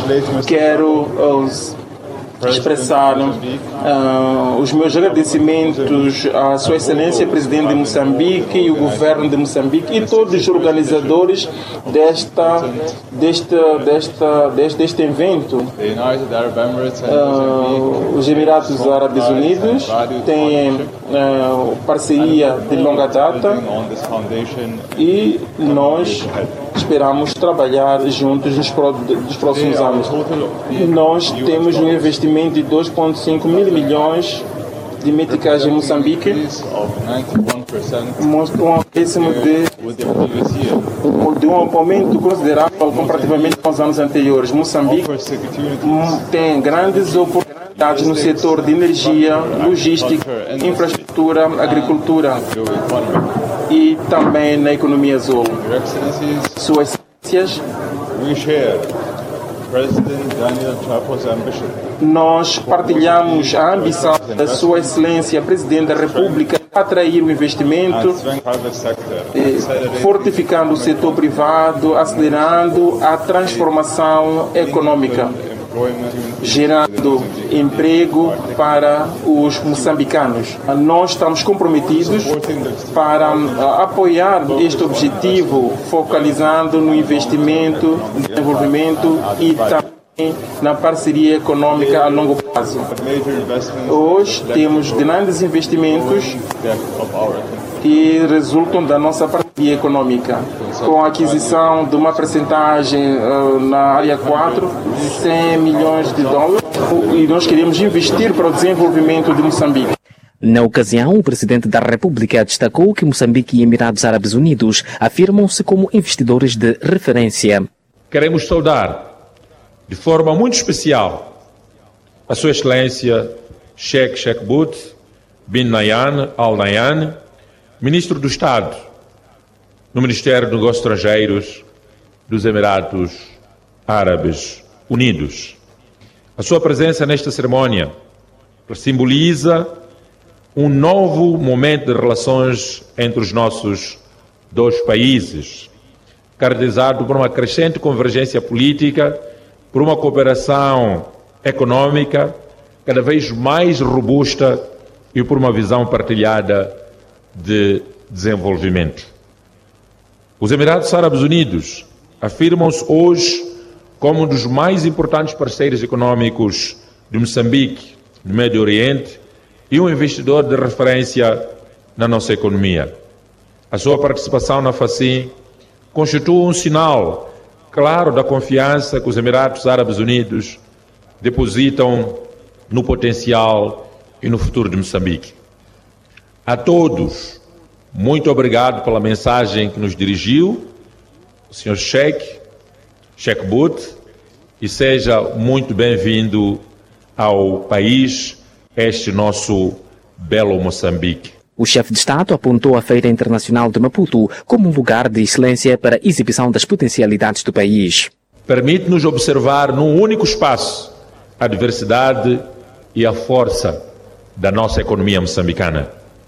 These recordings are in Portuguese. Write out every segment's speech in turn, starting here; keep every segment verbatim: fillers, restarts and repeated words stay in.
quero os, expressar uh, os meus agradecimentos à Sua Excelência Presidente de Moçambique e o Governo de Moçambique e todos os organizadores desta, desta, desta, deste, deste evento. Uh, os Emirados Árabes Unidos têm uh, parceria de longa data e nós esperamos trabalhar juntos nos, nos próximos anos. Nós temos um investimento de dois vírgula cinco mil milhões de meticais em Moçambique, mostra um acréscimo de, de um aumento considerável comparativamente com os anos anteriores. Moçambique tem grandes oportunidades no setor de energia, logística, infraestrutura, agricultura e também na economia azul. Suas excelências, nós partilhamos a ambição da Sua Excelência Presidente da República a atrair o investimento, fortificando o setor privado, acelerando a transformação econômica, gerando emprego para os moçambicanos. Nós estamos comprometidos para apoiar este objetivo, focalizando no investimento, desenvolvimento e também na parceria econômica a longo prazo. Hoje temos grandes investimentos que resultam da nossa parceria econômica, com a aquisição de uma percentagem uh, na área quatro, cem milhões de dólares, e nós queremos investir para o desenvolvimento de Moçambique. Na ocasião, o Presidente da República destacou que Moçambique e Emirados Árabes Unidos afirmam-se como investidores de referência. Queremos saudar de forma muito especial a Sua Excelência Sheikh Sheikh bin Nahyan Al Nahyan, Ministro do Estado no Ministério dos Negócios Estrangeiros dos Emirados Árabes Unidos. A sua presença nesta cerimônia simboliza um novo momento de relações entre os nossos dois países, caracterizado por uma crescente convergência política, por uma cooperação econômica cada vez mais robusta e por uma visão partilhada de desenvolvimento. Os Emirados Árabes Unidos afirmam-se hoje como um dos mais importantes parceiros econômicos de Moçambique, no Médio Oriente, e um investidor de referência na nossa economia. A sua participação na FACIM constitui um sinal claro da confiança que os Emirados Árabes Unidos depositam no potencial e no futuro de Moçambique. A todos, muito obrigado pela mensagem que nos dirigiu, o senhor Sheikh, Sheikh Bout, e seja muito bem-vindo ao país, este nosso belo Moçambique. O chefe de Estado apontou a Feira Internacional de Maputo como um lugar de excelência para a exibição das potencialidades do país. Permite-nos observar num único espaço a diversidade e a força da nossa economia moçambicana.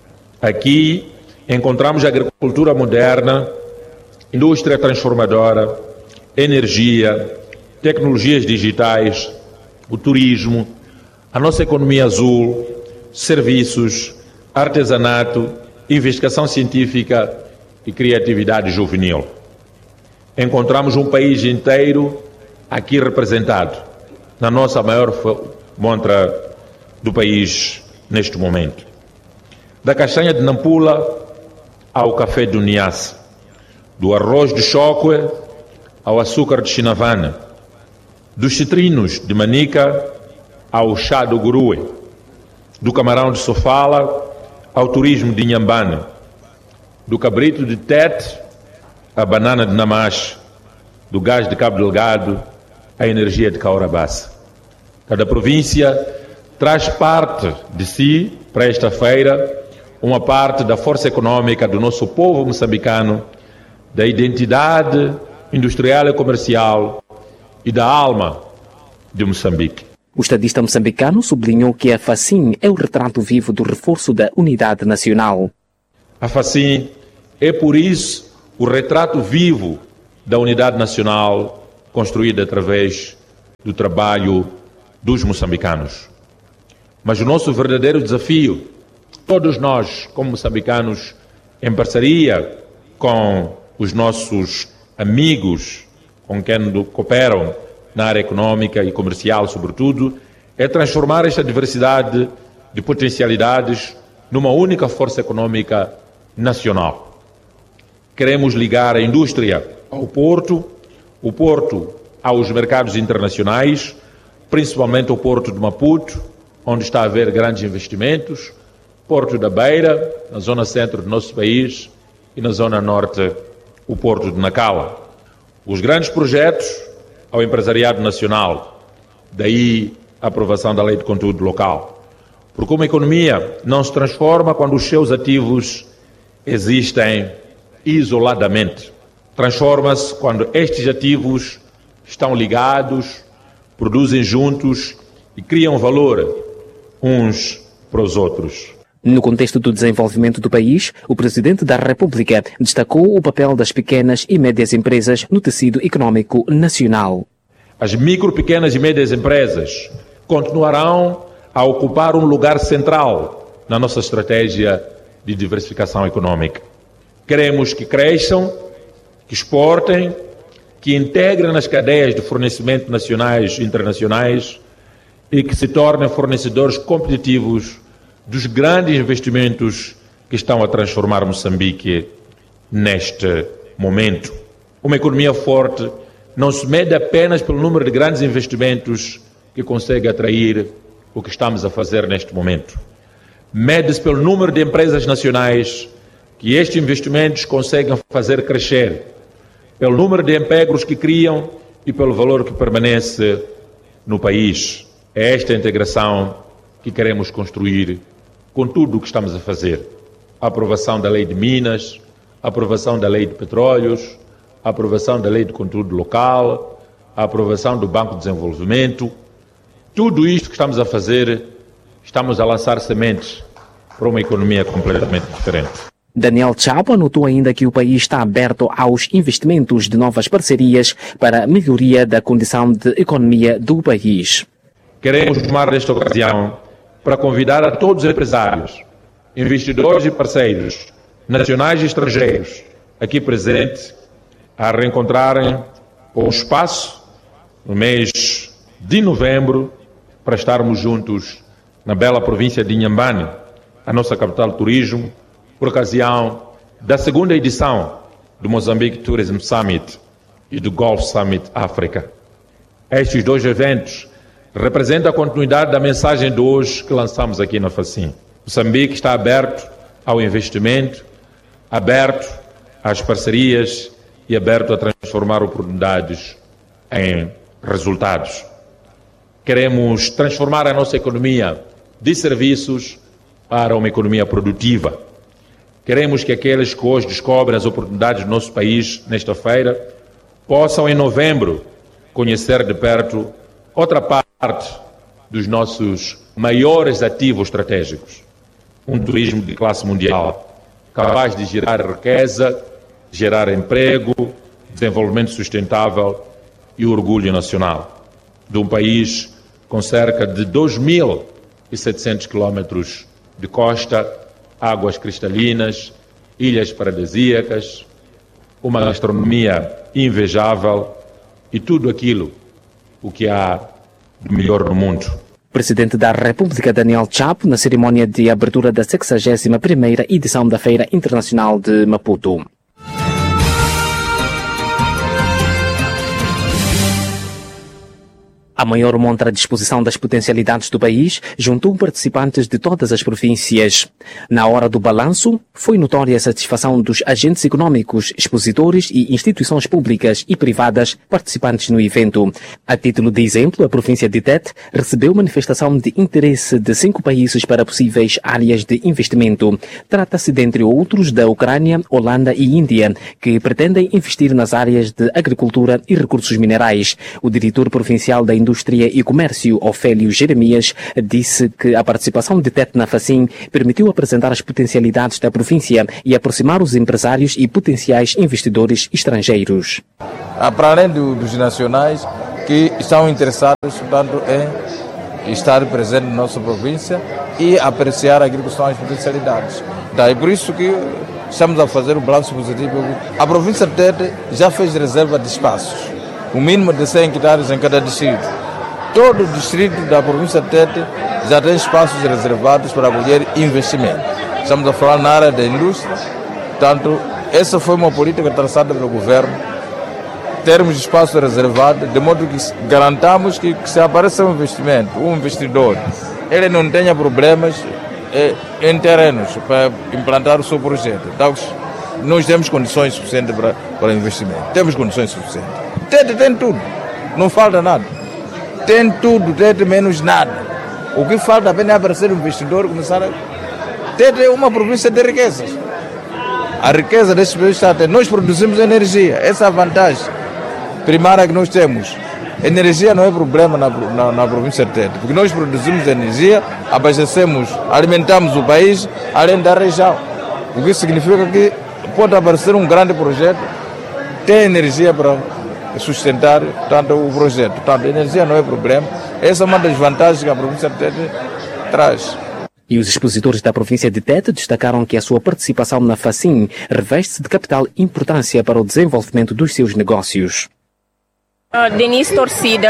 Aqui encontramos a agricultura moderna, indústria transformadora, energia, tecnologias digitais, o turismo, a nossa economia azul, serviços, artesanato, investigação científica e criatividade juvenil. Encontramos um país inteiro aqui representado, na nossa maior montra do país neste momento. Da castanha de Nampula ao café do Niassa, do arroz de choque ao açúcar de Chinavana, dos citrinos de Manica ao chá do Gurue, do camarão de Sofala ao turismo de Inhambane, do cabrito de Tete à banana de Namache, do gás de Cabo Delgado à energia de Caurabassa. Cada província traz parte de si para esta feira, uma parte da força econômica do nosso povo moçambicano, da identidade industrial e comercial e da alma de Moçambique. O estadista moçambicano sublinhou que a FACIM é o retrato vivo do reforço da unidade nacional. A FACIM é, por isso, o retrato vivo da unidade nacional construída através do trabalho dos moçambicanos. Mas o nosso verdadeiro desafio, todos nós, como moçambicanos, em parceria com os nossos amigos com quem cooperam na área econômica e comercial, sobretudo, é transformar esta diversidade de potencialidades numa única força econômica nacional. Queremos ligar a indústria ao porto, o porto aos mercados internacionais, principalmente o porto de Maputo, onde está a haver grandes investimentos, Porto da Beira, na zona centro do nosso país, e na zona norte, o Porto de Nacala. Os grandes projetos ao empresariado nacional, daí a aprovação da Lei de Conteúdo Local. Porque uma economia não se transforma quando os seus ativos existem isoladamente. Transforma-se quando estes ativos estão ligados, produzem juntos e criam valor uns para os outros. No contexto do desenvolvimento do país, o Presidente da República destacou o papel das pequenas e médias empresas no tecido econômico nacional. As micro, pequenas e médias empresas continuarão a ocupar um lugar central na nossa estratégia de diversificação econômica. Queremos que cresçam, que exportem, que integrem nas cadeias de fornecimento nacionais e internacionais e que se tornem fornecedores competitivos dos grandes investimentos que estão a transformar Moçambique neste momento. Uma economia forte não se mede apenas pelo número de grandes investimentos que consegue atrair o que estamos a fazer neste momento. Mede-se pelo número de empresas nacionais que estes investimentos conseguem fazer crescer, pelo número de empregos que criam e pelo valor que permanece no país. É esta integração que queremos construir com tudo o que estamos a fazer. A aprovação da Lei de Minas, a aprovação da Lei de Petróleos, a aprovação da Lei de Conteúdo Local, a aprovação do Banco de Desenvolvimento. Tudo isto que estamos a fazer, estamos a lançar sementes para uma economia completamente diferente. Daniel Chapo anotou ainda que o país está aberto aos investimentos de novas parcerias para a melhoria da condição de economia do país. Queremos tomar esta ocasião para convidar a todos os empresários, investidores e parceiros, nacionais e estrangeiros, aqui presentes, a reencontrarem o espaço no mês de novembro para estarmos juntos na bela província de Inhambane, a nossa capital de turismo, por ocasião da segunda edição do Mozambique Tourism Summit e do Gulf Summit África. Estes dois eventos representam a continuidade da mensagem de hoje que lançamos aqui na Facim. Moçambique está aberto ao investimento, aberto às parcerias e aberto a transformar oportunidades em resultados. Queremos transformar a nossa economia de serviços para uma economia produtiva. Queremos que aqueles que hoje descobrem as oportunidades do nosso país nesta feira possam, em novembro, conhecer de perto outra parte dos nossos maiores ativos estratégicos. Um turismo de classe mundial, capaz de gerar riqueza, gerar emprego, desenvolvimento sustentável e orgulho nacional. De um país com cerca de dois mil e setecentos quilómetros de costa, águas cristalinas, ilhas paradisíacas, uma gastronomia invejável e tudo aquilo o que há de melhor no mundo. Presidente da República Daniel Chapo, na cerimónia de abertura da sexagésima primeira edição da Feira Internacional de Maputo. A maior montra à disposição das potencialidades do país juntou participantes de todas as províncias. Na hora do balanço, foi notória a satisfação dos agentes econômicos, expositores e instituições públicas e privadas participantes no evento. A título de exemplo, a província de Tete recebeu manifestação de interesse de cinco países para possíveis áreas de investimento. Trata-se, dentre outros, da Ucrânia, Holanda e Índia, que pretendem investir nas áreas de agricultura e recursos minerais. O diretor provincial da Indústria e Comércio, Ofélio Jeremias, disse que a participação de Tete na Facim permitiu apresentar as potencialidades da província e aproximar os empresários e potenciais investidores estrangeiros. Para além do, dos nacionais, que estão interessados, portanto, em estar presente na nossa província e apreciar aquilo que são as potencialidades. Daí por isso que estamos a fazer o balanço positivo. A província de Tete já fez reserva de espaços, o mínimo de cem hectares em cada distrito. Todo o distrito da província de Tete já tem espaços reservados para acolher investimento. Estamos a falar na área da indústria, portanto, essa foi uma política traçada pelo governo, termos espaço reservado, de modo que garantamos que, que se apareça um investimento, um investidor, ele não tenha problemas eh, em terrenos para implantar o seu projeto. Então, nós temos condições suficientes para, para investimento, temos condições suficientes. Tete tem tudo, não falta nada. Tem tudo, Tete menos nada. O que falta apenas é aparecer um investidor e começar a... Tete é uma província de riquezas. A riqueza deste país está a ter. Nós produzimos energia, essa é a vantagem primária que nós temos. Energia não é problema na, na, na província de Tete, porque nós produzimos energia, abastecemos, alimentamos o país, além da região. O que significa que pode aparecer um grande projeto, ter energia para sustentar tanto o projeto. Portanto, a energia não é problema. Essa é uma das vantagens que a província de Tete traz. E os expositores da província de Tete destacaram que a sua participação na FACIN reveste-se de capital importância para o desenvolvimento dos seus negócios. Uh, Denise Torcida.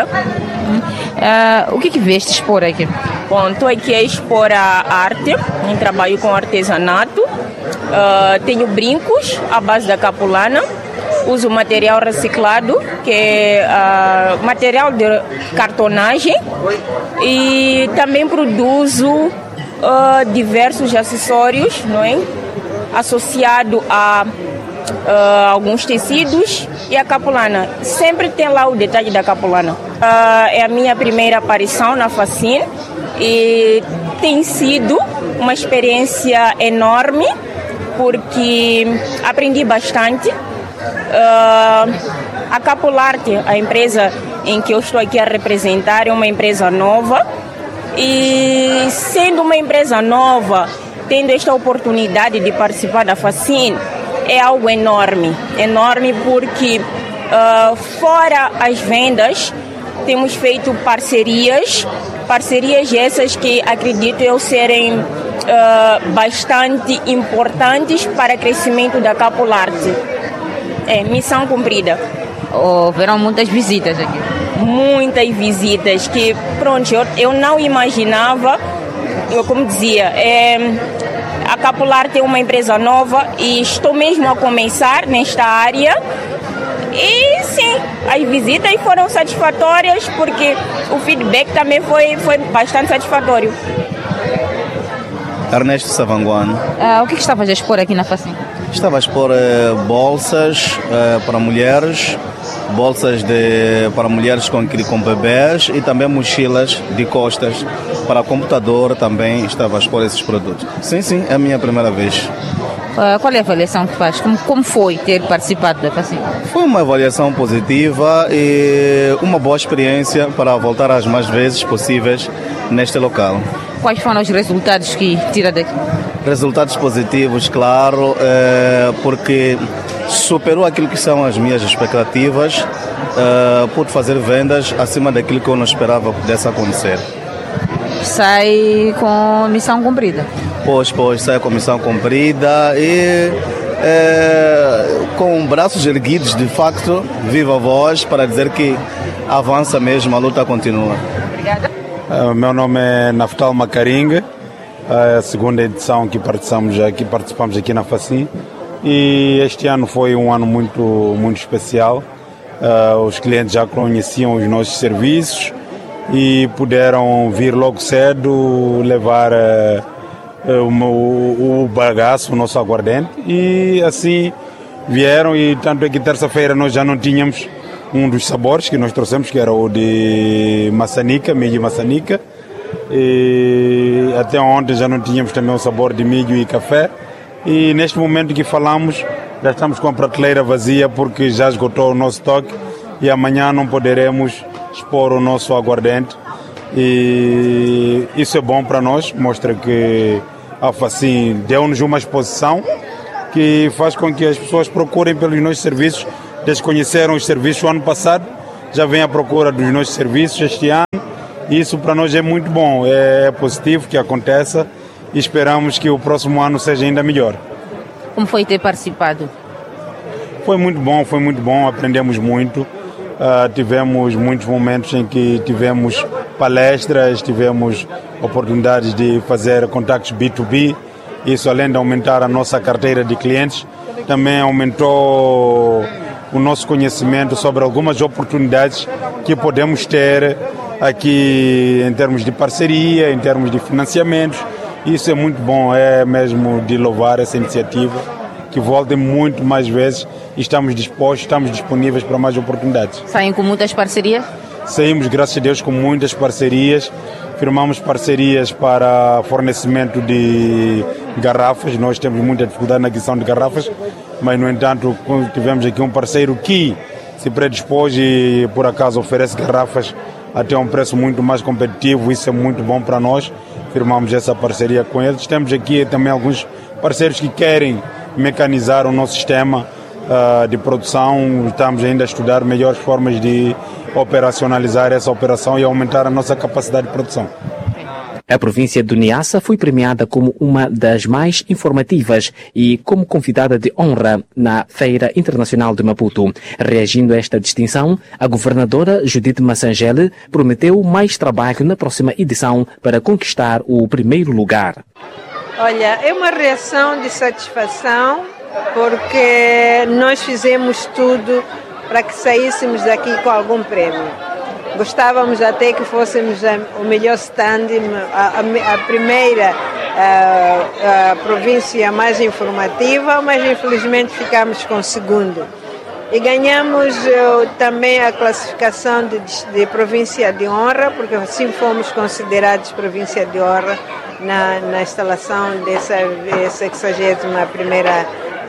Uh, o que que veste expor aqui? Bom, estou aqui a expor a arte, em trabalho com artesanato. Uh, tenho brincos à base da capulana. Uso material reciclado, que é uh, material de cartonagem. E também produzo uh, diversos acessórios, não é? Associado a Uh, alguns tecidos e a capulana. Sempre tem lá o detalhe da capulana. Uh, é a minha primeira aparição na FACIN e tem sido uma experiência enorme porque aprendi bastante. Uh, a Capularte, a empresa em que eu estou aqui a representar, é uma empresa nova e sendo uma empresa nova, tendo esta oportunidade de participar da FACIN, é algo enorme, enorme porque uh, fora as vendas temos feito parcerias, parcerias essas que acredito eu serem uh, bastante importantes para o crescimento da Capularte. É, missão cumprida. Houveram muitas visitas aqui. Muitas visitas que, pronto, eu, eu não imaginava, eu como dizia, é... A Capularte é uma empresa nova e estou mesmo a começar nesta área. E sim, as visitas foram satisfatórias porque o feedback também foi, foi bastante satisfatório. Ernesto Savanguano. Uh, o que, que estavas a expor aqui na FACIN? Estava a expor uh, bolsas uh, para mulheres, bolsas de, para mulheres com, com bebês e também mochilas de costas para computador. Também estava a expor esses produtos. Sim, sim, é a minha primeira vez. Uh, qual é a avaliação que faz? Como, como foi ter participado da FACIN? Foi uma avaliação positiva e uma boa experiência para voltar as mais vezes possíveis neste local. Quais foram os resultados que tira daqui? Resultados positivos, claro, é, porque superou aquilo que são as minhas expectativas, é, pude fazer vendas acima daquilo que eu não esperava pudesse acontecer. Sai com missão cumprida? Pois, pois, sai com missão cumprida e é, com braços erguidos, de facto, viva a voz para dizer que avança mesmo, a luta continua. Obrigada. Uh, meu nome é Naftal Macaringa, é a segunda edição que participamos aqui, participamos aqui na FACIN e este ano foi um ano muito, muito especial. Uh, os clientes já conheciam os nossos serviços e puderam vir logo cedo levar uh, o, o bagaço, o nosso aguardente, e assim vieram. E tanto é que terça-feira nós já não tínhamos um dos sabores que nós trouxemos, que era o de maçanica, milho e maçanica, e até ontem já não tínhamos também o sabor de milho e café, e neste momento que falamos já estamos com a prateleira vazia porque já esgotou o nosso estoque e amanhã não poderemos expor o nosso aguardente, e isso é bom para nós, mostra que a FACIN deu-nos uma exposição que faz com que as pessoas procurem pelos nossos serviços. Desconheceram os serviços o ano passado, já vêm à procura dos nossos serviços este ano. Isso para nós é muito bom, é positivo que aconteça e esperamos que o próximo ano seja ainda melhor. Como foi ter participado? Foi muito bom, foi muito bom, aprendemos muito. Uh, tivemos muitos momentos em que tivemos palestras, tivemos oportunidades de fazer contactos B dois B. Isso, além de aumentar a nossa carteira de clientes, também aumentou o nosso conhecimento sobre algumas oportunidades que podemos ter aqui em termos de parceria, em termos de financiamentos. Isso é muito bom, é mesmo de louvar essa iniciativa, que voltem muito mais vezes e estamos dispostos, estamos disponíveis para mais oportunidades. Saem com muitas parcerias? Saímos, graças a Deus, com muitas parcerias. Firmamos parcerias para fornecimento de garrafas. Nós temos muita dificuldade na aquisição de garrafas, mas, no entanto, tivemos aqui um parceiro que se predispôs e, por acaso, oferece garrafas até um preço muito mais competitivo. Isso é muito bom para nós. Firmamos essa parceria com eles. Temos aqui também alguns parceiros que querem mecanizar o nosso sistema uh, de produção. Estamos ainda a estudar melhores formas de operacionalizar essa operação e aumentar a nossa capacidade de produção. A província do Niassa foi premiada como uma das mais informativas e como convidada de honra na Feira Internacional de Maputo. Reagindo a esta distinção, a governadora Judith Massangele prometeu mais trabalho na próxima edição para conquistar o primeiro lugar. Olha, é uma reação de satisfação porque nós fizemos tudo para que saíssemos daqui com algum prêmio. Gostávamos até que fôssemos a, o melhor stand, a, a, a primeira a, a província mais informativa, mas infelizmente ficamos com o segundo. E ganhamos uh, também a classificação de, de província de honra, porque assim fomos considerados província de honra na, na instalação dessa sexagésima primeira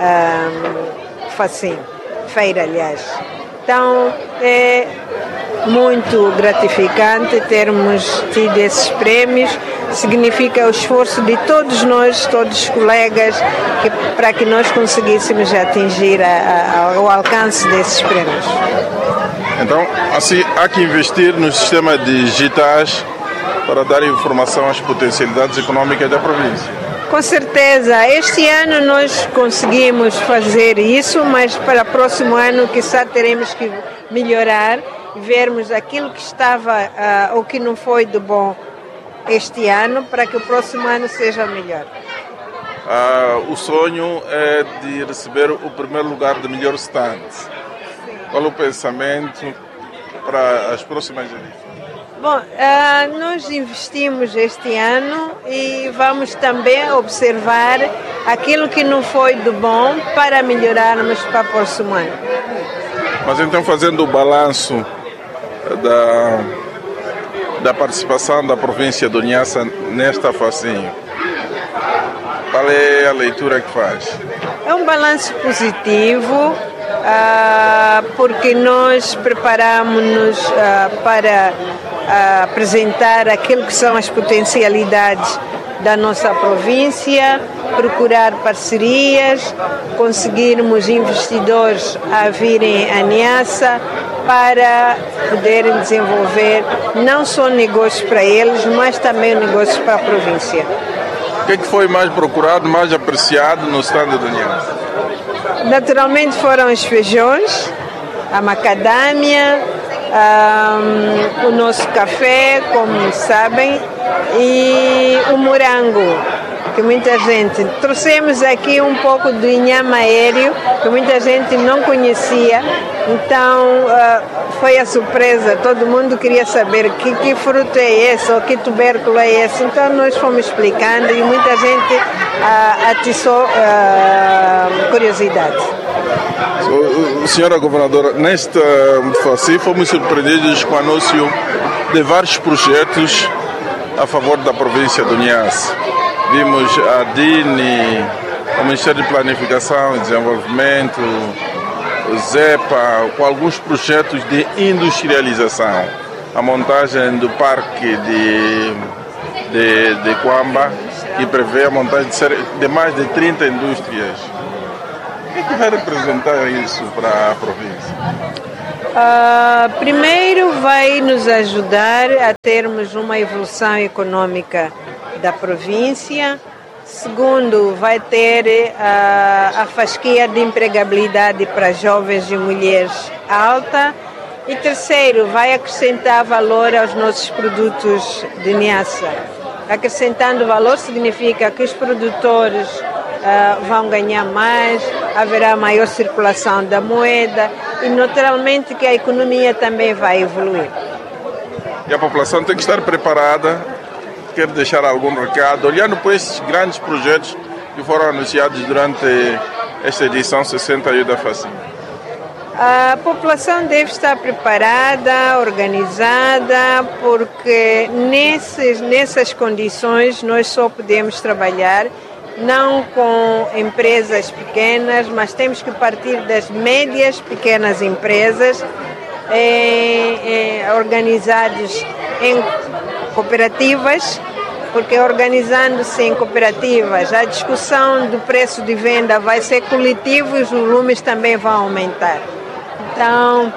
uh, facim, feira, aliás. Então, é muito gratificante termos tido esses prémios. Significa o esforço de todos nós, todos os colegas, que, para que nós conseguíssemos atingir a, a, o alcance desses prémios. Então, assim, há que investir nos sistemas digitais para dar informação às potencialidades econômicas da província. Com certeza, este ano nós conseguimos fazer isso, mas para o próximo ano, quizá teremos que melhorar, vermos aquilo que estava uh, ou que não foi de bom este ano, para que o próximo ano seja melhor. Uh, o sonho é de receber o primeiro lugar de melhor stand. Qual o pensamento para as próximas edições? Bom, uh, nós investimos este ano e vamos também observar aquilo que não foi do bom para melhorarmos para o próximo ano. Mas então, fazendo o balanço da, da participação da província do Niassa nesta facinho, qual é a leitura que faz? É um balanço positivo, uh, porque nós preparamos-nos uh, para uh, apresentar aquilo que são as potencialidades da nossa província, procurar parcerias, conseguirmos investidores a virem a Niassa para poderem desenvolver não só negócios para eles, mas também negócios para a província. O que é que foi mais procurado, mais apreciado no stand do Niassa? Naturalmente foram os feijões, a macadâmia, um, o nosso café, como sabem, e o morango, que muita gente... Trouxemos aqui um pouco do inhame aéreo, que muita gente não conhecia, então uh, foi a surpresa, todo mundo queria saber que, que fruto é esse, ou que tubérculo é esse, então nós fomos explicando e muita gente uh, atiçou uh, curiosidade. Senhora Governadora, nesta face fomos surpreendidos com o anúncio de vários projetos a favor da província do Niassa. Vimos a D I N, o Ministério de Planificação e Desenvolvimento, o ZEPA, com alguns projetos de industrialização. A montagem do parque de, de, de Quamba, que prevê a montagem de, de mais de trinta indústrias. O que é que vai representar isso para a província? Uh, primeiro, vai nos ajudar a termos uma evolução econômica da província. Segundo, vai ter uh, a fasquia de empregabilidade para jovens e mulheres alta. E terceiro, vai acrescentar valor aos nossos produtos de Niassa. Acrescentando valor significa que os produtores uh, vão ganhar mais, haverá maior circulação da moeda e naturalmente que a economia também vai evoluir. E a população tem que estar preparada, quer deixar algum recado, olhando para esses grandes projetos que foram anunciados durante esta edição sessenta e um da FACIM. A população deve estar preparada, organizada, porque nesses, nessas condições nós só podemos trabalhar não com empresas pequenas, mas temos que partir das médias pequenas empresas eh, eh, organizadas em cooperativas, porque organizando-se em cooperativas a discussão do preço de venda vai ser coletivo e os volumes também vão aumentar. Então,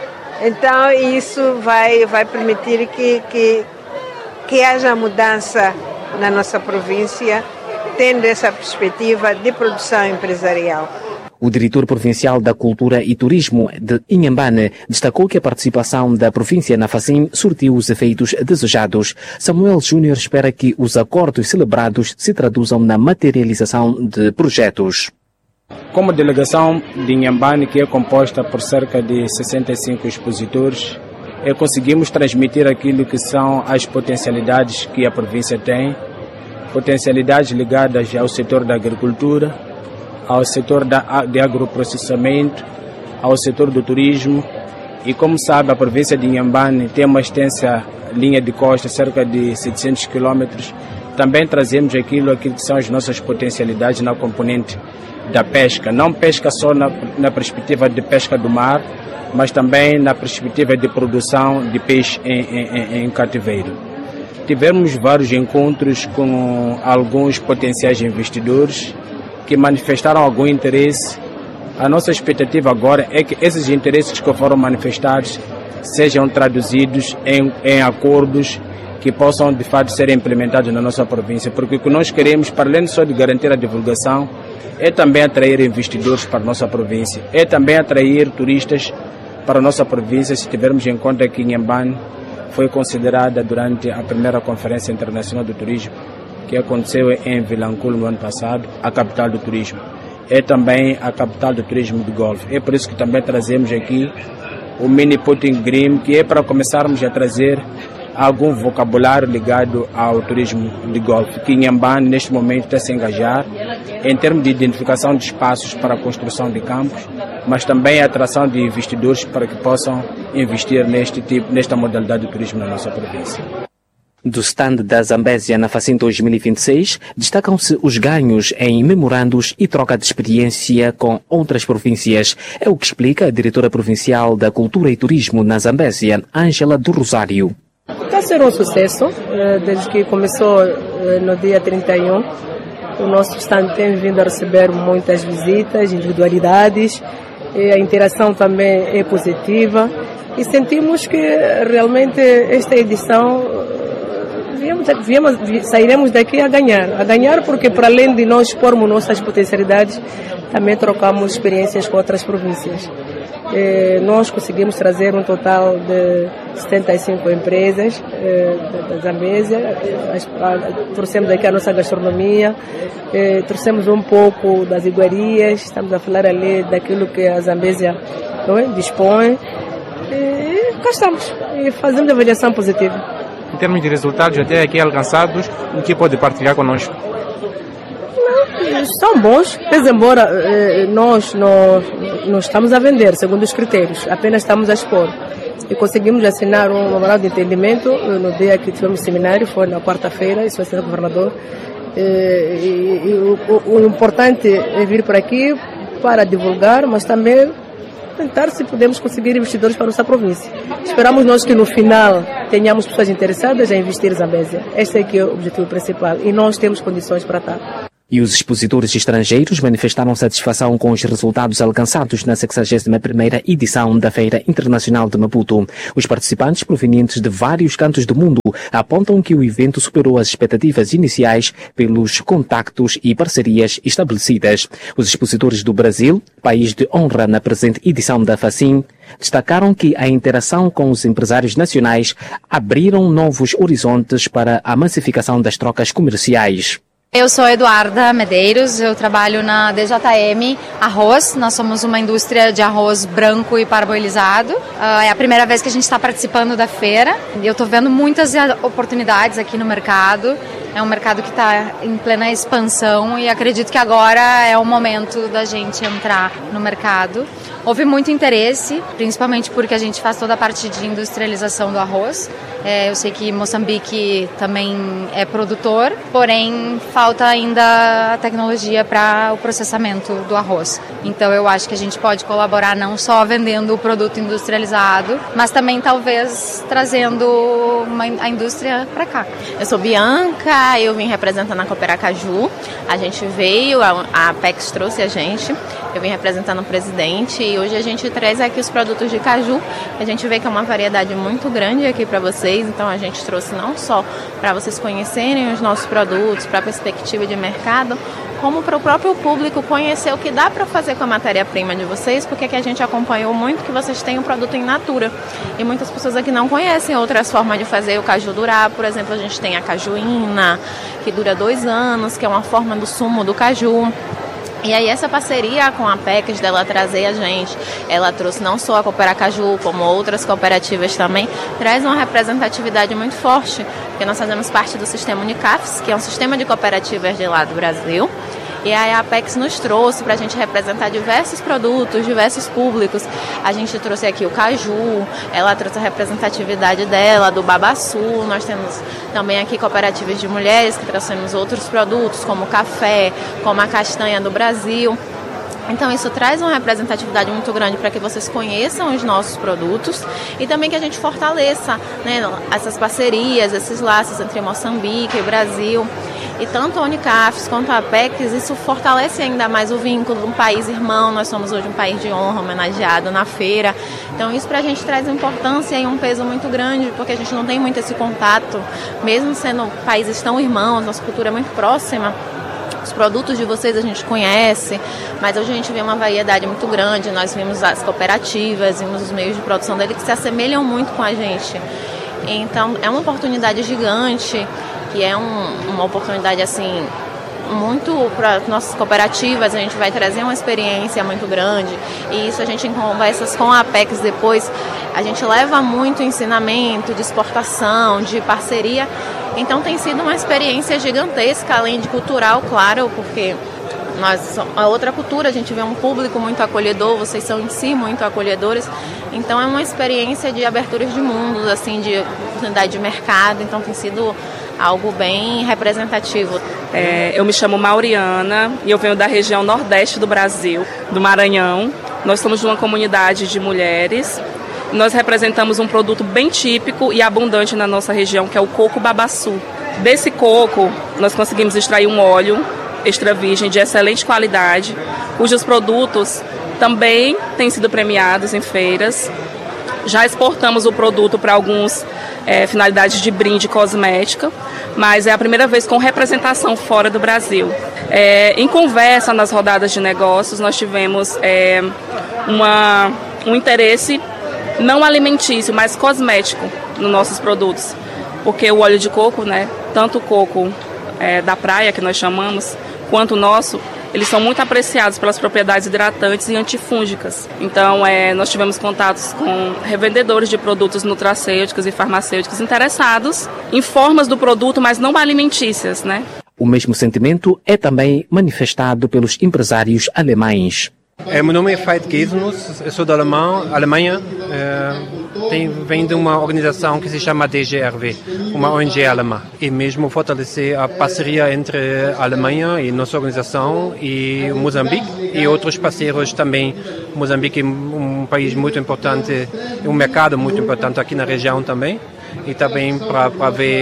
então isso vai, vai permitir que, que, que haja mudança na nossa província, tendo essa perspectiva de produção empresarial. O diretor provincial da Cultura e Turismo de Inhambane destacou que a participação da província na FACIM surtiu os efeitos desejados. Samuel Júnior espera que os acordos celebrados se traduzam na materialização de projetos. Como delegação de Inhambane, que é composta por cerca de sessenta e cinco expositores, é, conseguimos transmitir aquilo que são as potencialidades que a província tem, potencialidades ligadas ao setor da agricultura, ao setor da, de agroprocessamento, ao setor do turismo. E como sabe, a província de Inhambane tem uma extensa linha de costa, cerca de setecentos quilômetros. Também trazemos aquilo, aquilo que são as nossas potencialidades na componente da pesca, não pesca só na, na perspectiva de pesca do mar, mas também na perspectiva de produção de peixe em, em, em cativeiro. Tivemos vários encontros com alguns potenciais investidores que manifestaram algum interesse. A nossa expectativa agora é que esses interesses que foram manifestados sejam traduzidos em, em acordos que possam de fato ser implementados na nossa província, porque o que nós queremos, para além só de garantir a divulgação, é também atrair investidores para a nossa província, é também atrair turistas para a nossa província, se tivermos em conta que Inhambane foi considerada durante a primeira Conferência Internacional do Turismo, que aconteceu em Vilanculo no ano passado, a capital do turismo. É também a capital do turismo do Golfo. É por isso que também trazemos aqui o Mini Putting Green, que é para começarmos a trazer algum vocabulário ligado ao turismo de Golfo, que Inhambane neste momento está a se engajar em termos de identificação de espaços para a construção de campos, mas também a atração de investidores para que possam investir neste tipo, nesta modalidade de turismo na nossa província. Do stand da Zambésia na FACIM dois mil e vinte e seis, destacam-se os ganhos em memorandos e troca de experiência com outras províncias. É o que explica a diretora provincial da Cultura e Turismo na Zambésia, Ângela do Rosário. Está a ser um sucesso, desde que começou no dia trinta e um. O nosso stand tem vindo a receber muitas visitas, individualidades, a interação também é positiva e sentimos que realmente esta edição viemos, viemos, sairemos daqui a ganhar. A ganhar porque, para além de nós expormos nossas potencialidades, também trocamos experiências com outras províncias. Eh, nós conseguimos trazer um total de setenta e cinco empresas eh, da, da Zambésia, eh, trouxemos aqui a nossa gastronomia, eh, trouxemos um pouco das iguarias, estamos a falar ali daquilo que a Zambésia não é, dispõe, e cá estamos, e fazemos avaliação positiva. Em termos de resultados até aqui alcançados, o que pode partilhar conosco? São bons, mas embora eh, nós não, não estamos a vender segundo os critérios, apenas estamos a expor. E conseguimos assinar um memorando de entendimento no dia que tivemos seminário, foi na quarta-feira, isso vai ser o governador. Eh, e, e o, o importante é vir por aqui para divulgar, mas também tentar se podemos conseguir investidores para a nossa província. Esperamos nós que no final tenhamos pessoas interessadas em investir em Zambésia. Este é que é o objetivo principal e nós temos condições para tal. E os expositores estrangeiros manifestaram satisfação com os resultados alcançados na sexagésima primeira edição da Feira Internacional de Maputo. Os participantes provenientes de vários cantos do mundo apontam que o evento superou as expectativas iniciais pelos contactos e parcerias estabelecidas. Os expositores do Brasil, país de honra na presente edição da FACIM, destacaram que a interação com os empresários nacionais abriram novos horizontes para a massificação das trocas comerciais. Eu sou Eduarda Medeiros, eu trabalho na D J M Arroz, nós somos uma indústria de arroz branco e parboilizado. Uh, é a primeira vez que a gente está participando da feira e eu estou vendo muitas oportunidades aqui no mercado. É um mercado que está em plena expansão e acredito que agora é o momento da gente entrar no mercado. Houve muito interesse, principalmente porque a gente faz toda a parte de industrialização do arroz. É, eu sei que Moçambique também é produtor, porém falta ainda a tecnologia para o processamento do arroz. Então eu acho que a gente pode colaborar não só vendendo o produto industrializado, mas também talvez trazendo uma, a indústria para cá. Eu sou Bianca, eu vim representando a Cooperacaju. A gente veio, a, a Apex trouxe a gente, eu vim representando o presidente e hoje a gente traz aqui os produtos de caju. A gente vê que é uma variedade muito grande aqui para vocês, então a gente trouxe não só para vocês conhecerem os nossos produtos, para a perspectiva de mercado, como para o próprio público conhecer o que dá para fazer com a matéria-prima de vocês, porque aqui a gente acompanhou muito que vocês têm um produto in natura. E muitas pessoas aqui não conhecem outras formas de fazer o caju durar. Por exemplo, a gente tem a cajuína, que dura dois anos, que é uma forma do sumo do caju. E aí essa parceria com a Apex dela trazer a gente, ela trouxe não só a Cooperacaju, como outras cooperativas também, traz uma representatividade muito forte, porque nós fazemos parte do sistema Unicafes, que é um sistema de cooperativas de lá do Brasil. E aí a Apex nos trouxe para a gente representar diversos produtos, diversos públicos. A gente trouxe aqui o caju, ela trouxe a representatividade dela, do babaçu. Nós temos também aqui cooperativas de mulheres que trouxemos outros produtos, como o café, como a castanha do Brasil. Então isso traz uma representatividade muito grande para que vocês conheçam os nossos produtos e também que a gente fortaleça, né, essas parcerias, esses laços entre Moçambique e Brasil. E tanto a Unicafes quanto a Apex, isso fortalece ainda mais o vínculo de um país irmão. Nós somos hoje um país de honra, homenageado na feira. Então isso para a gente traz importância e um peso muito grande, porque a gente não tem muito esse contato, mesmo sendo países tão irmãos, nossa cultura é muito próxima. Os produtos de vocês a gente conhece, mas hoje a gente vê uma variedade muito grande. Nós vimos as cooperativas, vimos os meios de produção dele que se assemelham muito com a gente. Então é uma oportunidade gigante, que é um, uma oportunidade assim muito para nossas cooperativas. A gente vai trazer uma experiência muito grande e isso a gente em conversas com a Apex depois, a gente leva muito ensinamento de exportação, de parceria. Então tem sido uma experiência gigantesca, além de cultural, claro, porque nós, a outra cultura, a gente vê um público muito acolhedor, vocês são em si muito acolhedores, então é uma experiência de aberturas de mundos, assim, de oportunidade de mercado, então tem sido algo bem representativo. É, eu me chamo Mauriana e eu venho da região nordeste do Brasil, do Maranhão. Nós somos de uma comunidade de mulheres. Nós representamos um produto bem típico e abundante na nossa região, que é o coco babaçu. Desse coco, nós conseguimos extrair um óleo extra virgem de excelente qualidade, cujos produtos também têm sido premiados em feiras. Já exportamos o produto para algumas é, finalidades de brinde cosmética, mas é a primeira vez com representação fora do Brasil. É, em conversa nas rodadas de negócios, nós tivemos é, uma, um interesse não alimentício, mas cosmético nos nossos produtos, porque o óleo de coco, né, tanto o coco é, da praia, que nós chamamos, quanto o nosso, eles são muito apreciados pelas propriedades hidratantes e antifúngicas. Então, é, nós tivemos contatos com revendedores de produtos nutracêuticos e farmacêuticos interessados em formas do produto, mas não alimentícias, né? O mesmo sentimento é também manifestado pelos empresários alemães. É, meu nome é Veit Gesmus, eu sou da Alemanha, Alemanha é, tem, vem de uma organização que se chama D G R V, uma O N G alemã, e mesmo fortalecer a parceria entre a Alemanha e nossa organização e Moçambique e outros parceiros também. Moçambique é um país muito importante, um mercado muito importante aqui na região também, e também para ver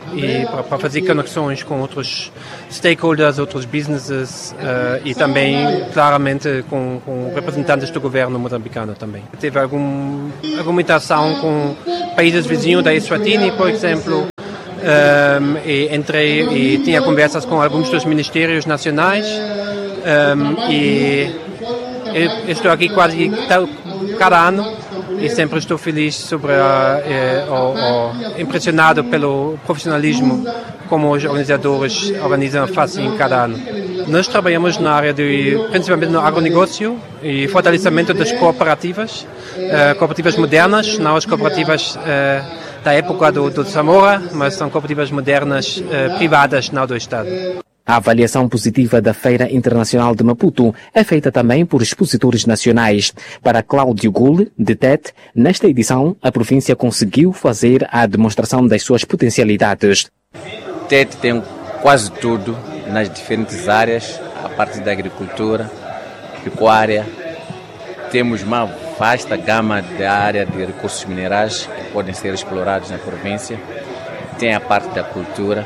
e para, para fazer conexões com outros stakeholders, outros businesses uh, e também, claramente, com, com representantes do governo moçambicano também. Teve algum, alguma interação com países vizinhos da Eswatini, por exemplo, um, e entrei e tinha conversas com alguns dos ministérios nacionais um, e eu estou aqui quase cada ano e sempre estou feliz sobre a, eh, o, o, impressionado pelo profissionalismo como os organizadores organizam fazem cada ano. Nós trabalhamos na área de, principalmente no agronegócio e fortalecimento das cooperativas, eh, cooperativas modernas, não as cooperativas eh, da época do, do Zamora, mas são cooperativas modernas eh, privadas, não do Estado. A avaliação positiva da Feira Internacional de Maputo é feita também por expositores nacionais. Para Cláudio Gul, de Tete, nesta edição a província conseguiu fazer a demonstração das suas potencialidades. Tete tem quase tudo nas diferentes áreas, a parte da agricultura, pecuária. Temos uma vasta gama da área de recursos minerais que podem ser explorados na província. Tem a parte da cultura.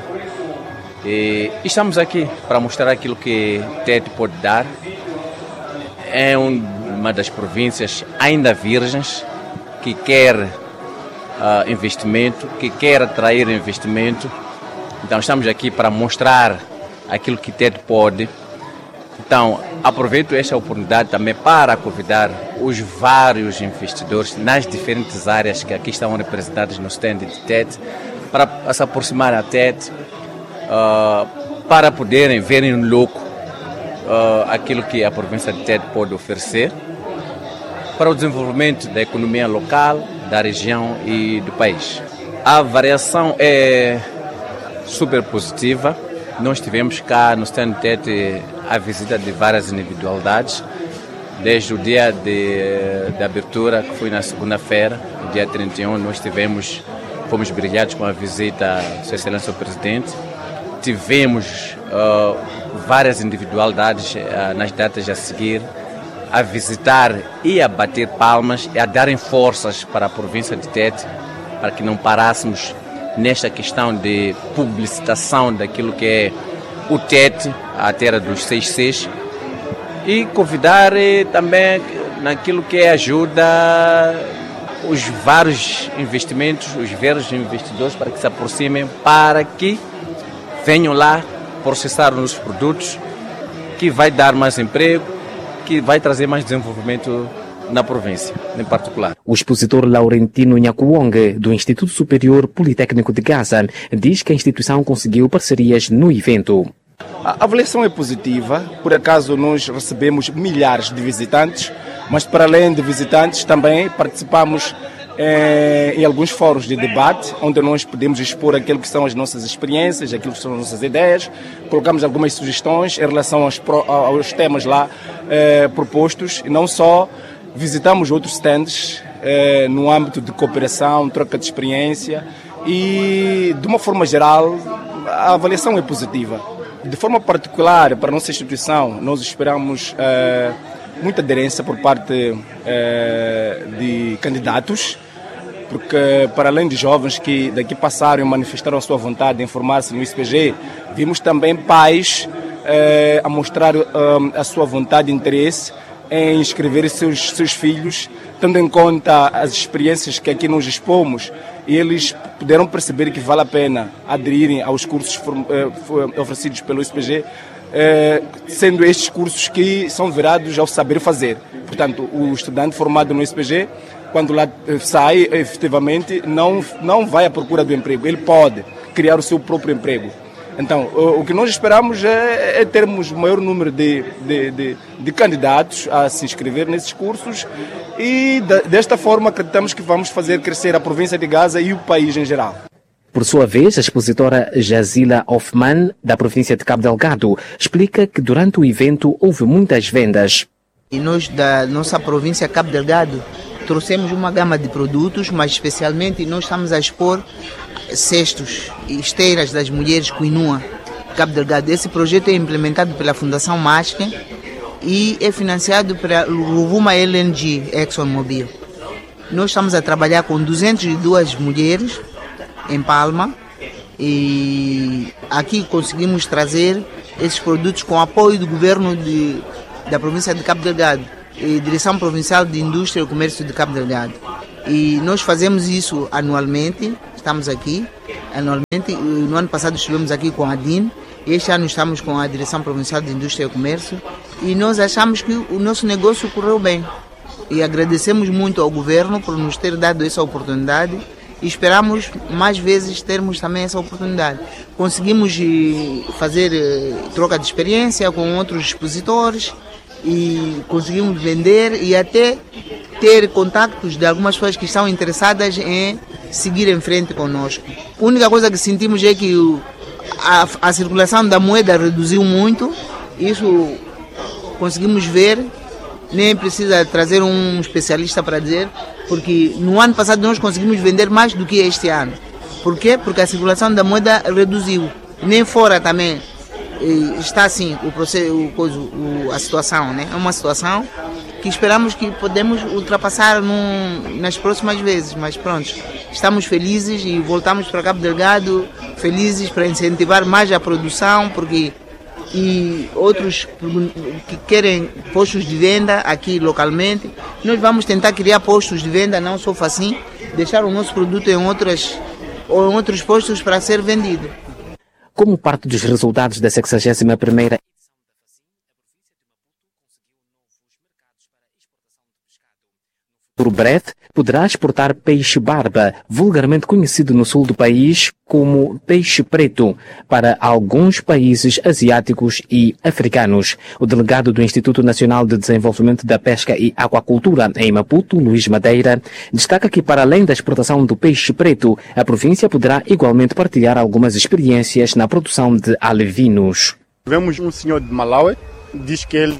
E estamos aqui para mostrar aquilo que Tete pode dar. É uma das províncias ainda virgens que quer uh, investimento, que quer atrair investimento. Então estamos aqui para mostrar aquilo que Tete pode. Então aproveito esta oportunidade também para convidar os vários investidores nas diferentes áreas que aqui estão representadas no stand de Tete para se aproximar a Tete. Uh, para poderem verem no loco uh, aquilo que a província de Tete pode oferecer para o desenvolvimento da economia local, da região e do país. A variação é super positiva. Nós tivemos cá no stand de Tete a visita de várias individualidades, desde o dia de, de abertura, que foi na segunda-feira, dia trinta e um, nós tivemos, fomos brilhados com a visita de Sua Excelência o Presidente. Tivemos uh, várias individualidades uh, nas datas a seguir a visitar e a bater palmas e a darem forças para a província de Tete, para que não parássemos nesta questão de publicitação daquilo que é o Tete, a terra dos seis seis, e convidar eh, também naquilo que é ajuda os vários investimentos, os vários investidores para que se aproximem, para que venham lá processar os produtos, que vai dar mais emprego, que vai trazer mais desenvolvimento na província, em particular. O expositor Laurentino Nhakuong, do Instituto Superior Politécnico de Gaza, diz que a instituição conseguiu parcerias no evento. A avaliação é positiva. Por acaso nós recebemos milhares de visitantes, mas para além de visitantes também participamos É, em alguns fóruns de debate, onde nós podemos expor aquilo que são as nossas experiências, aquilo que são as nossas ideias, colocamos algumas sugestões em relação aos, pro, aos temas lá eh, propostos, e não só visitamos outros stands eh, no âmbito de cooperação, troca de experiência, e de uma forma geral a avaliação é positiva. De forma particular, para a nossa instituição, nós esperamos eh, muita aderência por parte eh, de candidatos, porque para além de jovens que daqui passaram e manifestaram a sua vontade de informar-se no I S P G, vimos também pais eh, a mostrar eh, a sua vontade e interesse em inscrever seus, seus filhos, tendo em conta as experiências que aqui nós expomos, e eles puderam perceber que vale a pena aderirem aos cursos eh, oferecidos pelo I S P G, eh, sendo estes cursos que são virados ao saber fazer. Portanto, o estudante formado no I S P G, quando lá sai, efetivamente, não, não vai à procura do emprego, ele pode criar o seu próprio emprego. Então, o, o que nós esperamos é, é termos o maior número de, de, de, de candidatos a se inscrever nesses cursos, e da, desta forma acreditamos que vamos fazer crescer a província de Gaza e o país em geral. Por sua vez, a expositora Jazila Hoffman, da província de Cabo Delgado, explica que durante o evento houve muitas vendas. E nós, da nossa província Cabo Delgado, trouxemos uma gama de produtos, mas especialmente nós estamos a expor cestos e esteiras das mulheres Kuinua Cabo Delgado. Esse projeto é implementado pela Fundação Masque e é financiado pela Rovuma L N G ExxonMobil. Nós estamos a trabalhar com duzentas e duas mulheres em Palma E aqui conseguimos trazer esses produtos com apoio do governo de, da província de Cabo Delgado e Direção Provincial de Indústria e Comércio de Cabo Delgado. E nós fazemos isso anualmente, estamos aqui anualmente. No ano passado estivemos aqui com a D I N, e este ano estamos com a Direção Provincial de Indústria e Comércio, e nós achamos que o nosso negócio correu bem. E agradecemos muito ao governo por nos ter dado essa oportunidade e esperamos mais vezes termos também essa oportunidade. Conseguimos fazer troca de experiência com outros expositores e conseguimos vender e até ter contactos de algumas pessoas que estão interessadas em seguir em frente conosco. A única coisa que sentimos é que o, a, a circulação da moeda reduziu muito, isso conseguimos ver, nem precisa trazer um especialista para dizer, porque no ano passado nós conseguimos vender mais do que este ano. Por quê? Porque a circulação da moeda reduziu. Nem fora também está assim o processo, o, a situação, né? É uma situação que esperamos que podemos ultrapassar num, nas próximas vezes, mas pronto, estamos felizes e voltamos para Cabo Delgado felizes para incentivar mais a produção, porque e outros que querem postos de venda aqui localmente, nós vamos tentar criar postos de venda, não só assim, deixar o nosso produto em, outras, ou em outros postos para ser vendido. Como parte dos resultados da sexagésima primeira O Breth poderá exportar peixe-barba, vulgarmente conhecido no sul do país como peixe preto, para alguns países asiáticos e africanos. O delegado do Instituto Nacional de Desenvolvimento da Pesca e Aquacultura em Maputo, Luís Madeira, destaca que para além da exportação do peixe preto, a província poderá igualmente partilhar algumas experiências na produção de alevinos. Vemos um senhor de Malawi, diz que ele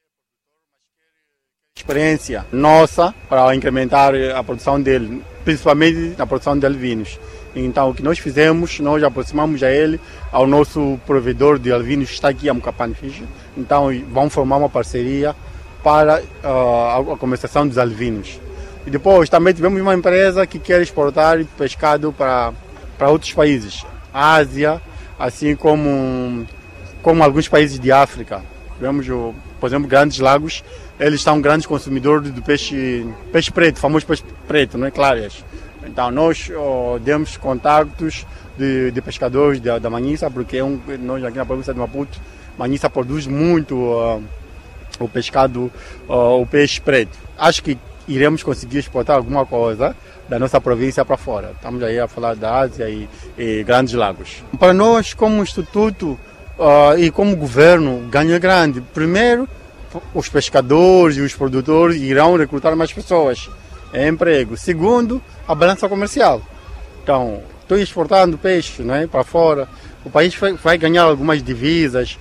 experiência nossa para incrementar a produção dele, principalmente na produção de alvinos. Então o que nós fizemos, nós aproximamos a ele, ao nosso provedor de alvinos que está aqui, a Mukapani Fish. Então vamos formar uma parceria para uh, a comercialização dos alvinos. E depois também tivemos uma empresa que quer exportar pescado para, para outros países, Ásia, assim como, como alguns países de África. Tivemos, por exemplo, Grandes Lagos. Eles são grandes consumidores do peixe, peixe preto, famoso peixe preto, não é, clarias. Então nós oh, demos contactos de, de pescadores da, da Manhissa, porque é um, nós aqui na província de Maputo, Manhissa produz muito uh, o pescado, uh, o peixe preto. Acho que iremos conseguir exportar alguma coisa da nossa província para fora. Estamos aí a falar da Ásia e, e Grandes Lagos. Para nós, como instituto uh, e como governo, ganho grande. Primeiro, os pescadores e os produtores irão recrutar mais pessoas em emprego. Segundo, a balança comercial. Então, estou exportando peixe, né, para fora, o país vai, vai ganhar algumas divisas.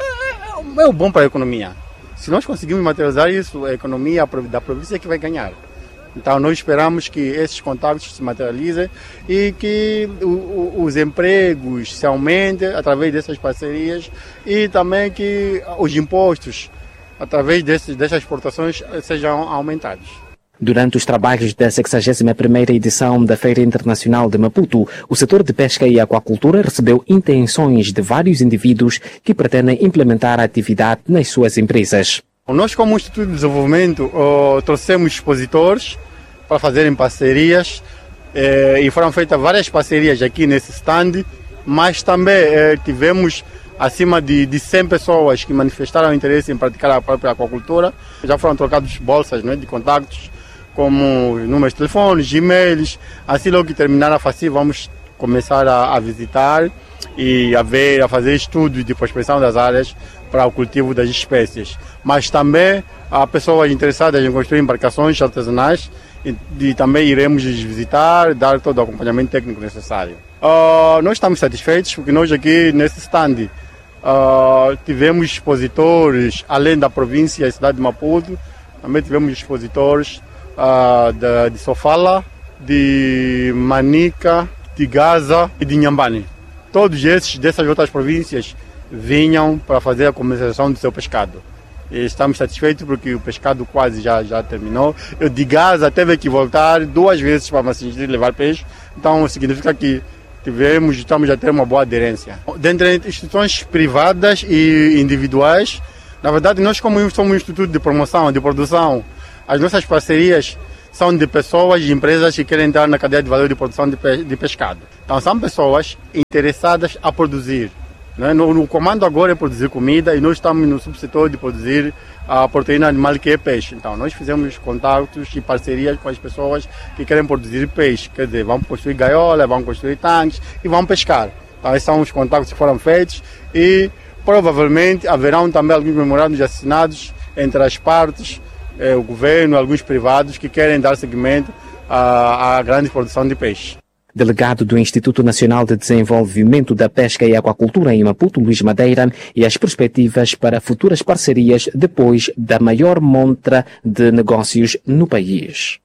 É, é, é bom para a economia. Se nós conseguirmos materializar isso, a economia da província é que vai ganhar. Então, nós esperamos que esses contatos se materializem e que o, o, os empregos se aumentem através dessas parcerias e também que os impostos através desse, dessas exportações sejam aumentados. Durante os trabalhos da sexagésima primeira edição da Feira Internacional de Maputo, o setor de pesca e aquacultura recebeu intenções de vários indivíduos que pretendem implementar a atividade nas suas empresas. Nós, como Instituto de Desenvolvimento, oh, trouxemos expositores para fazerem parcerias eh, e foram feitas várias parcerias aqui nesse stand, mas também eh, tivemos acima de, de cem pessoas que manifestaram interesse em praticar a própria aquacultura. Já foram trocados bolsas, né, de contactos, como números de telefones, e-mails. Assim, logo que terminar a FACI, vamos começar a, a visitar e a ver, a fazer estudos de prospecção das áreas para o cultivo das espécies. Mas também há pessoas interessadas em construir embarcações artesanais e, e também iremos visitar, dar todo o acompanhamento técnico necessário. Uh, nós estamos satisfeitos porque nós aqui nesse stand Uh, tivemos expositores, além da província e cidade de Maputo, também tivemos expositores uh, de, de Sofala, de Manica, de Gaza e de Inhambane. Todos esses dessas outras províncias vinham para fazer a comercialização do seu pescado. E estamos satisfeitos porque o pescado quase já, já terminou. Eu de Gaza teve que voltar duas vezes para Massinjiri levar peixe, então significa que tivemos, estamos a ter uma boa aderência. Dentre instituições privadas e individuais, na verdade, nós como somos um instituto de promoção, de produção, as nossas parcerias são de pessoas e empresas que querem entrar na cadeia de valor de produção de, pe de pescado. Então, são pessoas interessadas a produzir. Né? No, no comando agora é produzir comida e nós estamos no subsetor de produzir a proteína animal, que é peixe. Então, nós fizemos contatos e parcerias com as pessoas que querem produzir peixe. Quer dizer, vão construir gaiola, vão construir tanques e vão pescar. Então, esses são os contatos que foram feitos e provavelmente haverão também alguns memorandos assinados entre as partes, eh, o governo, alguns privados que querem dar seguimento à, à grande produção de peixe. Delegado do Instituto Nacional de Desenvolvimento da Pesca e Aquacultura em Maputo, Luís Madeira, e as perspectivas para futuras parcerias depois da maior montra de negócios no país.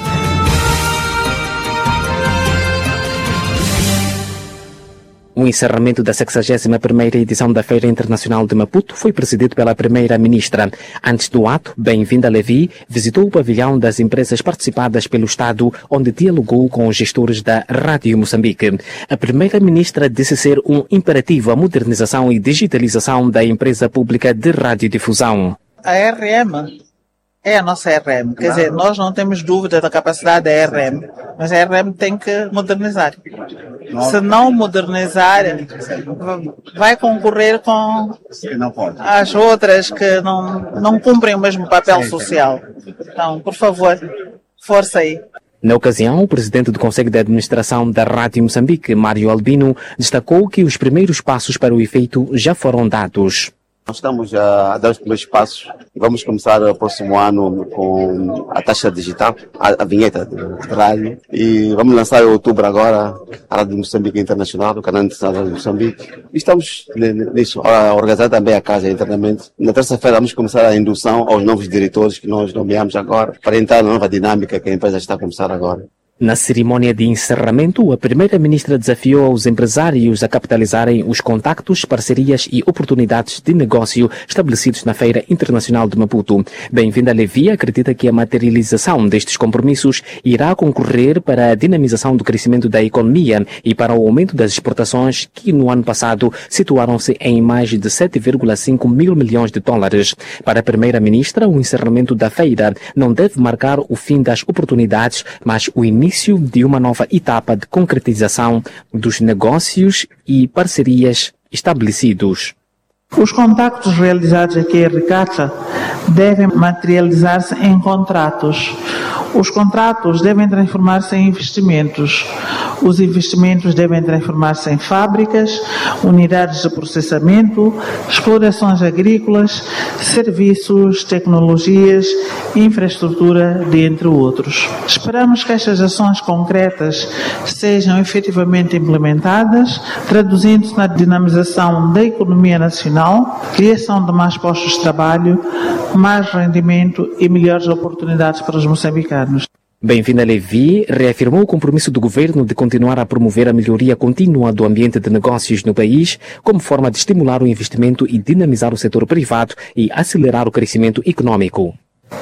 O encerramento da sexagésima primeira edição da Feira Internacional de Maputo foi presidido pela Primeira-Ministra. Antes do ato, Bem-vinda Levi visitou o pavilhão das empresas participadas pelo Estado, onde dialogou com os gestores da Rádio Moçambique. A Primeira-Ministra disse ser um imperativo a modernização e digitalização da empresa pública de radiodifusão. A R M é a nossa R M. Quer dizer, nós não temos dúvida da capacidade da R M, mas a R M tem que modernizar. Se não modernizar, vai concorrer com as outras que não, não cumprem o mesmo papel social. Então, por favor, força aí. Na ocasião, o presidente do Conselho de Administração da Rádio Moçambique, Mário Albino, destacou que os primeiros passos para o efeito já foram dados. Nós estamos a dar os primeiros passos e vamos começar o próximo ano com a taxa digital, a, a vinheta de, de rádio, e vamos lançar em outubro agora a Rádio Moçambique Internacional, o canal internacional de Moçambique. E estamos nisso, a organizar também a casa internamente. Na terça-feira vamos começar a indução aos novos diretores que nós nomeamos agora, para entrar na nova dinâmica que a empresa está a começar agora. Na cerimónia de encerramento, a Primeira-Ministra desafiou os empresários a capitalizarem os contactos, parcerias e oportunidades de negócio estabelecidos na Feira Internacional de Maputo. Bem-vinda Levi acredita que a materialização destes compromissos irá concorrer para a dinamização do crescimento da economia e para o aumento das exportações, que no ano passado situaram-se em mais de sete vírgula cinco mil milhões de dólares. Para a Primeira-Ministra, o encerramento da feira não deve marcar o fim das oportunidades, mas o início início de uma nova etapa de concretização dos negócios e parcerias estabelecidos. Os contactos realizados aqui em Recata devem materializar-se em contratos. Os contratos devem transformar-se em investimentos. Os investimentos devem transformar-se em fábricas, unidades de processamento, explorações agrícolas, serviços, tecnologias, infraestrutura, dentre outros. Esperamos que estas ações concretas sejam efetivamente implementadas, traduzindo-se na dinamização da economia nacional, criação de mais postos de trabalho, mais rendimento e melhores oportunidades para os moçambicanos. Bem-vinda Levi reafirmou o compromisso do governo de continuar a promover a melhoria contínua do ambiente de negócios no país, como forma de estimular o investimento e dinamizar o setor privado e acelerar o crescimento econômico.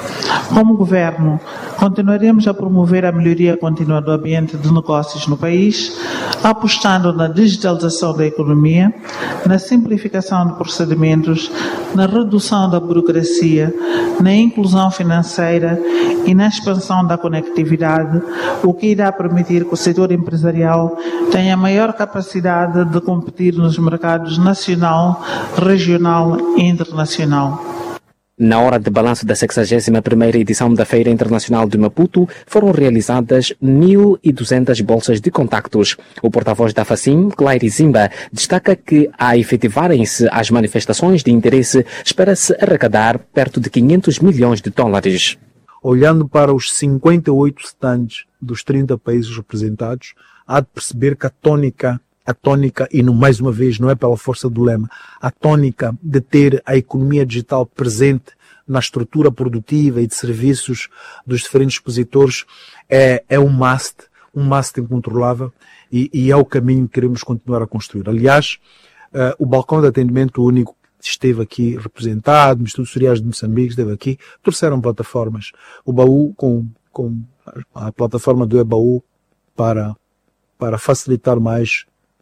Como governo, continuaremos a promover a melhoria contínua do ambiente de negócios no país, apostando na digitalização da economia, na simplificação de procedimentos, na redução da burocracia, na inclusão financeira e na expansão da conectividade, o que irá permitir que o setor empresarial tenha maior capacidade de competir nos mercados nacional, regional e internacional. Na hora de balanço da sexagésima primeira edição da Feira Internacional de Maputo, foram realizadas mil e duzentas bolsas de contactos. O porta-voz da FACIM, Claire Zimba, destaca que, a efetivarem-se as manifestações de interesse, espera-se arrecadar perto de quinhentos milhões de dólares. Olhando para os cinquenta e oito stands dos trinta países representados, há de perceber que a tônica A tônica, e no, mais uma vez, não é pela força do lema, a tônica de ter a economia digital presente na estrutura produtiva e de serviços dos diferentes expositores é, é um must, um must incontrolável e, e é o caminho que queremos continuar a construir. Aliás, uh, o balcão de atendimento único esteve aqui representado, o Instituto Cereais de Moçambique esteve aqui, trouxeram plataformas. O baú com, com a plataforma do e-baú para, para facilitar mais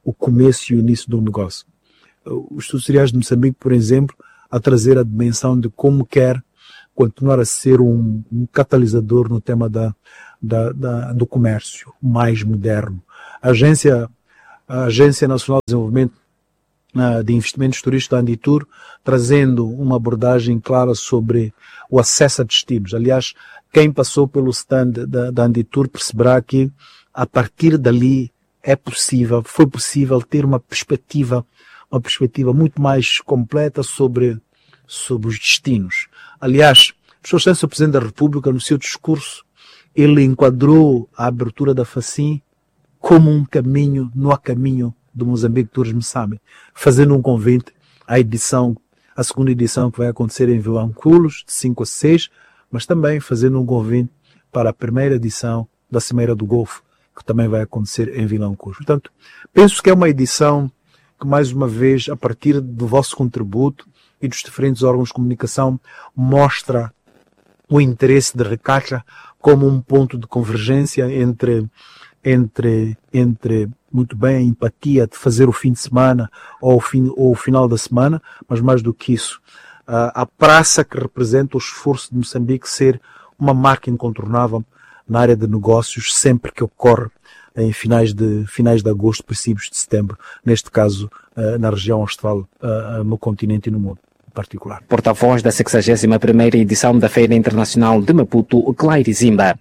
o começo e o início do negócio. Os estudos cereais de Moçambique, por exemplo, a trazer a dimensão de como quer continuar a ser um, um catalisador no tema da, da, da, do comércio mais moderno. A Agência, a Agência Nacional de Desenvolvimento uh, de Investimentos Turísticos da Anditur, trazendo uma abordagem clara sobre o acesso a destinos. Aliás, quem passou pelo stand da, da Anditur perceberá que, a partir dali, é possível, foi possível ter uma perspectiva, uma perspectiva muito mais completa sobre, sobre os destinos. Aliás, o Sr Excelência Presidente da República, no seu discurso, ele enquadrou a abertura da FACIM como um caminho, no caminho do Moçambique Tourism Summit, fazendo um convite à edição, a segunda edição que vai acontecer em Vilanculos, de cinco a seis, mas também fazendo um convite para a primeira edição da Cimeira do Golfo, que também vai acontecer em Vilanculos. Portanto, penso que é uma edição que, mais uma vez, a partir do vosso contributo e dos diferentes órgãos de comunicação, mostra o interesse de Ricacha como um ponto de convergência entre, entre, entre muito bem, a empatia de fazer o fim de semana ou o, fim, ou o final da semana, mas mais do que isso, a, a praça que representa o esforço de Moçambique ser uma marca incontornável na área de negócios, sempre que ocorre em finais de, finais de agosto, princípios de setembro, neste caso na região austral, no continente e no mundo particular. Porta-voz da sexagésima primeira edição da Feira Internacional de Maputo, Claire Zimba.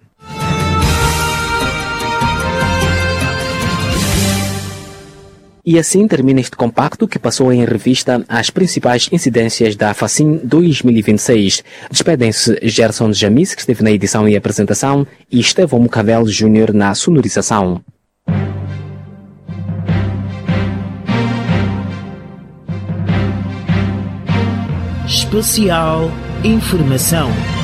E assim termina este compacto que passou em revista as principais incidências da FACIM dois mil e vinte e seis. Despedem-se Gerson Jamis, que esteve na edição e apresentação, e Estevão Mucavel Júnior na sonorização. Especial Informação.